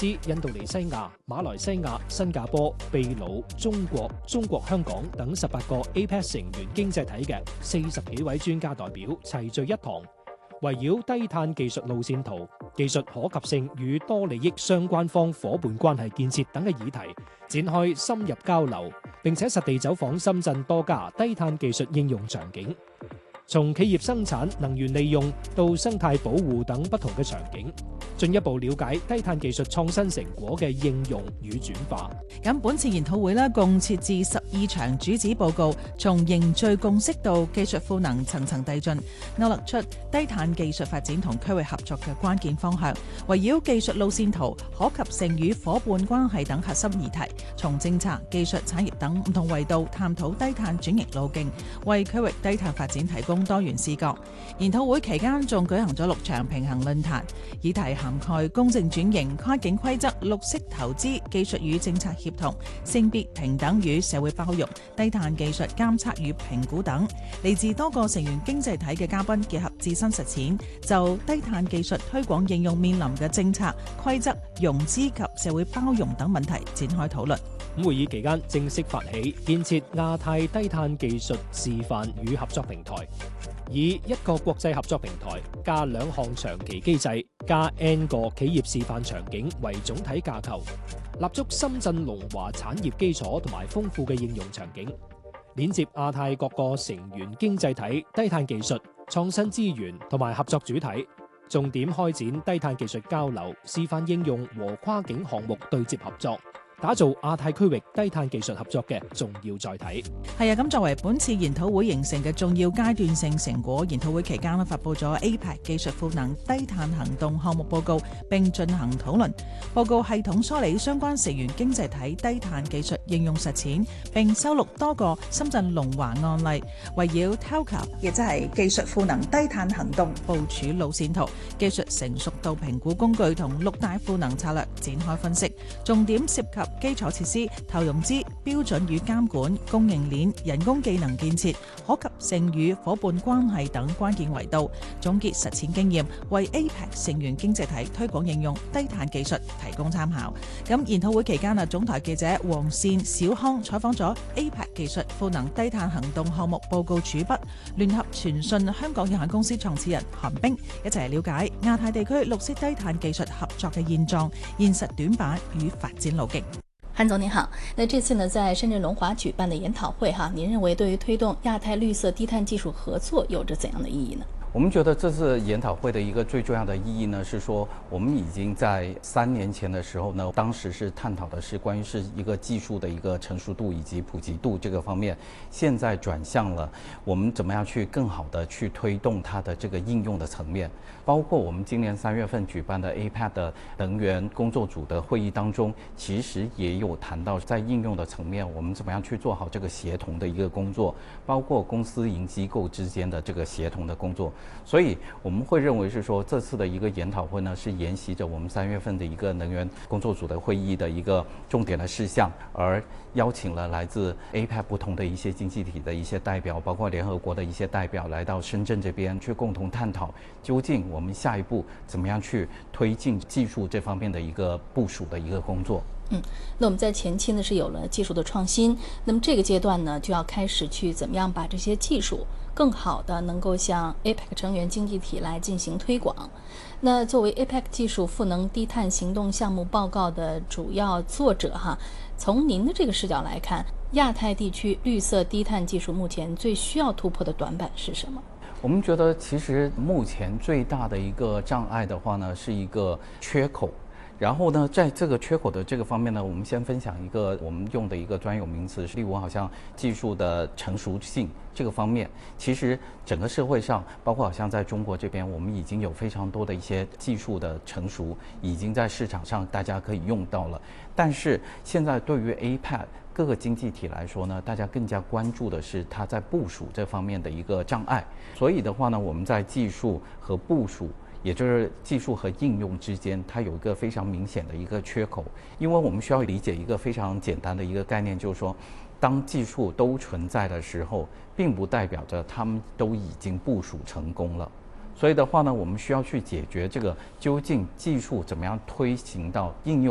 斯、印度尼西亞、馬來西亞、新加坡、秘魯、中國香港等18個 APEC 成員經濟體嘅40幾位專家代表齊聚一堂，圍繞低碳技術路線圖、技術可及性與多利益相關方夥伴關係建設等嘅議題展開深入交流，並且實地走訪深圳多家低碳技術應用場景，從企業生產、能源利用到生態保護等不同嘅場景，進一步了解低碳技術創新成果嘅應用與轉化。 咁本次研討會咧，共設置12場主旨報告，從凝聚共識到技術賦能層層遞進，勾勒出低碳技術發展同區域合作嘅關鍵方向。圍繞技術路線圖、可及性與夥伴關係等核心議題，從政策、技術、產業等唔同維度探討低碳轉型路徑，為區域低碳發展提供多元視角。研討會期間仲舉行咗6場平衡論壇，議題涵蓋公正轉型、跨境規則、綠色投資、技術與政策協同、性別平等與社會包容、低碳技術監測與評估等。嚟自多個成員經濟體嘅嘉賓結合自身實踐，就低碳技術推廣應用面臨嘅政策、規則、融資及社會包容等問題展開討論。 會議期間正式發起建設亞太低碳技術示範與合作平台，以1個國際合作平台加2項長期機制加 N 個企業示範場景為總體架構，立足深圳龍華產業基礎同埋豐富嘅應用場景，連接亞太各個成員經濟體低碳技術創新資源同埋合作主體，重點開展低碳技術交流、示範應用和跨境項目對接合作，打造亞太區域低碳技術合作嘅重要載體。 係啊，咁作為本次研討會形成嘅重要階段性成果，研討會期間發布咗 APEC 技術賦能低碳行動項目報告，並進行討論。報告系統梳理相關成員經濟體低碳技術應用實踐，並收錄多個深圳龍華案例，圍繞 TELCA， 亦即係技術賦能低碳行動部署路線圖、技術成熟度評估工具同6大賦能策略展開分析，重點涉及基礎設施、投融資、標準與監管、供應鏈、人工技能建設、可及性與伙伴關係等關鍵維度，總結實踐經驗，為 APEC 成員經濟體推廣應用低碳技術提供參考。咁研討會期間總台記者黃善、小康採訪咗 APEC 技術賦能低碳行動項目報告主筆、聯合傳訊香港有限公司創始人韓冰，一齊了解亞太地區綠色低碳技術合作嘅現狀、現實短板與發展路徑。 韓總您好，那這次呢在深圳龍華舉辦的研討會您認為對於推動亞太綠色低碳技術合作有着怎樣的意義呢？ 我們覺得這次研討會的一個最重要的意義呢，是說我們已經在3年前的時候呢，當時是探討的是關於是一個技術的一個成熟度以及普及度這個方面，現在轉向了我們怎麼樣去更好的去推動它的這個應用的層面，包括我們今年3月份舉辦的 APEC 的能源工作組的會議當中，其實也有談到在應用的層面，我們怎麼樣去做好這個協同的一個工作，包括公私營機構之間的這個協同的工作。所以我們會認為是說，這次的一個研討會呢，是沿襲着我們3月份的一個能源工作組的會議的一個重點的事項，而邀請了來自 APEC 不同的一些經濟體的一些代表，包括聯合國的一些代表來到深圳這邊去共同探討，究竟我們下一步怎麼樣去推進技術這方面的一個部署的一個工作。 那我們在前期呢是有了技術的創新，那麼這個階段呢就要開始去怎麼樣把這些技術更好的能夠向 APEC 成員經濟體來進行推廣。那作為 APEC 技術賦能低碳行動項目報告的主要作者從您的這個視角來看，亞太地區綠色低碳技術目前最需要突破的短板是什麼？ 我們覺得其實目前最大的一個障礙的話呢，是一個缺口。然後呢，在這個缺口的這個方面呢，我們先分享一個我們用的一個專有名詞，例如好像技術的成熟性這個方面，其實整個社會上，包括好像在中國這邊，我們已經有非常多的一些技術的成熟，已經在市場上大家可以用到了。但是現在對於 APEC 各個經濟體來說呢，大家更加關注的是它在部署這方面的一個障礙。所以的話呢，我們在技術和部署，也就是技術和應用之間，它有一個非常明顯的一個缺口。因為我們需要理解一個非常簡單的一個概念，就是說，當技術都存在的時候，並不代表着他們都已經部署成功了。所以的話呢，我們需要去解決這個究竟技術怎麼樣推行到應用